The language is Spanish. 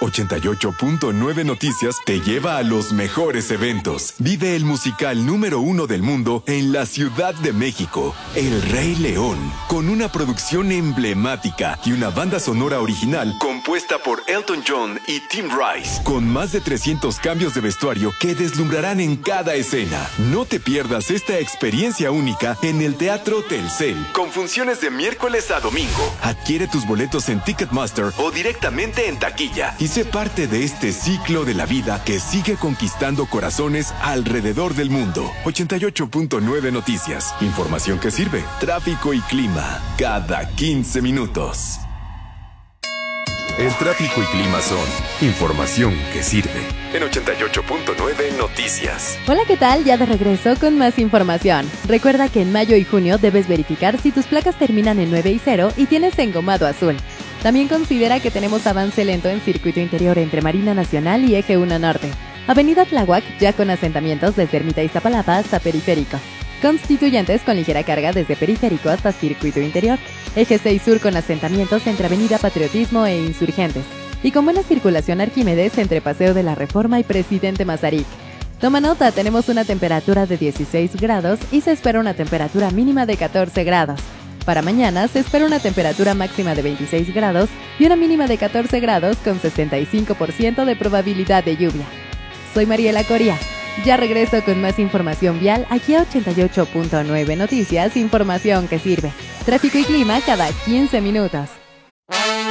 88.9 Noticias te lleva a los mejores eventos. Vive el musical número 1 del mundo en la Ciudad de México, El Rey León, con una producción emblemática y una banda sonora original compuesta por Elton John y Tim Rice, con más de 300 cambios de vestuario que deslumbrarán en cada escena. No te pierdas esta experiencia única en el Teatro Telcel, con funciones de miércoles a domingo. Adquiere tus boletos en Ticketmaster o directamente en taquilla y sé parte de este ciclo de la vida que sigue conquistando corazones alrededor del mundo. 88.9 Noticias. Información que sirve. Tráfico y clima cada 15 minutos. El tráfico y clima son información que sirve. En 88.9 Noticias. Hola, ¿qué tal? Ya de regreso con más información. Recuerda que en mayo y junio debes verificar si tus placas terminan en 9 y 0 y tienes engomado azul. También considera que tenemos avance lento en circuito interior entre Marina Nacional y Eje 1 Norte. Avenida Tláhuac, ya con asentamientos desde Ermita Iztapalapa hasta Periférico. Constituyentes con ligera carga desde Periférico hasta circuito interior. Eje 6 Sur con asentamientos entre Avenida Patriotismo e Insurgentes. Y con buena circulación Arquímedes entre Paseo de la Reforma y Presidente Mazarik. Toma nota, tenemos una temperatura de 16 grados y se espera una temperatura mínima de 14 grados. Para mañana se espera una temperatura máxima de 26 grados y una mínima de 14 grados con 65% de probabilidad de lluvia. Soy Mariela Coria. Ya regreso con más información vial aquí a 88.9 Noticias, información que sirve. Tráfico y clima cada 15 minutos.